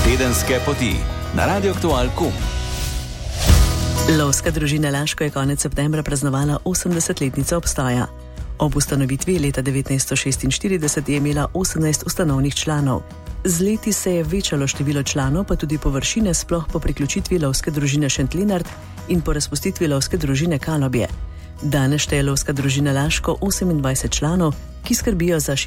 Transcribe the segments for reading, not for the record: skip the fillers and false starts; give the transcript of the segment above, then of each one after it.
Tedenske poti na Radio Aktual.com. Lovska družina Laško je konec septembra praznovala 80-letnico obstoja. Ob ustanovitvi leta 1946 je imela 18 ustanovnih članov. Z leti se je večalo število članov, pa tudi površine, sploh po priključitvi lovske družine Šentlenart in po razpustitvi lovske družine Kalobje. Danes šteje lovska družina Laško 28 članov, ki skrbijo za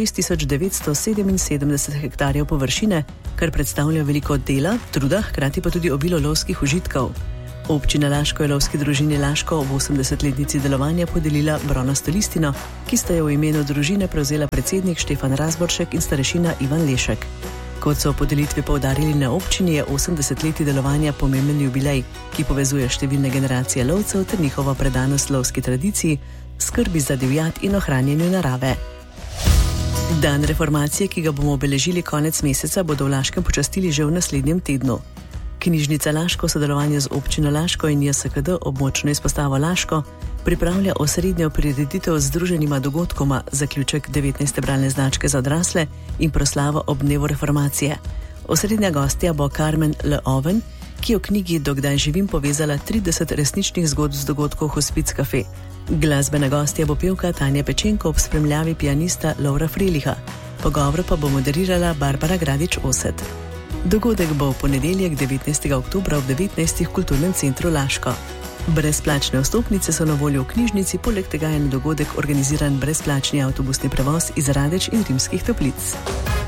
6977 hektarjev površine, kar predstavlja veliko dela, truda, hkrati pa tudi obilo lovskih užitkov. Občina Laško je lovski družini Laško ob 80-letnici delovanja podelila bronasto listino, ki sta jo v imenu družine prevzela predsednik Štefan Razboršek in starešina Ivan Lešek. Kot so v podelitvi poudarili na občini, je 80 leti delovanja pomemben jubilej, ki povezuje številne generacije lovcev ter njihovo predanost lovski tradiciji, skrbi za divjad in ohranjanju narave. Dan reformacije, ki ga bomo obeležili konec meseca, bodo v Laškem počastili že v naslednjem tednu. Knjižnica Laško v sodelovanju z občino Laško in JSKD območno izpostavo Laško pripravlja osrednjo prireditev z združenima dogodkoma, zaključek 19. bralne značke za odrasle in proslavo ob dnevu reformacije. Osrednja gostja bo Carmen Le Oven, ki je v knjigi Dokdaj živim povezala 30 resničnih zgodb z dogodkov Hospic Cafe. Glasbena gostja bo pevka Tanja Pečenko ob spremljavi pianista Laura Freliha. Pogovor pa bo moderirala Barbara Gradič-Oset. Dogodek bo v ponedeljek 19. oktobra ob 19. v Kulturnem centru Laško. Brezplačne vstopnice so na voljo v knjižnici, poleg tega je na dogodek organiziran brezplačni avtobusni prevoz iz Radeč in Rimskih Toplic.